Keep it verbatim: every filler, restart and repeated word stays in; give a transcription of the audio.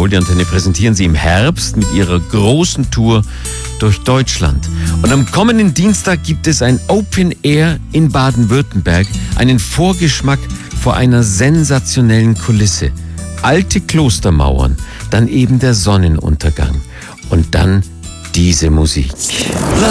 Rock'n'Roll. Die Antenne präsentieren sie im Herbst mit ihrer großen Tour durch Deutschland. Und am kommenden Dienstag gibt es ein Open Air in Baden-Württemberg, einen Vorgeschmack vor einer sensationellen Kulisse. Alte Klostermauern, dann eben der Sonnenuntergang und dann diese Musik.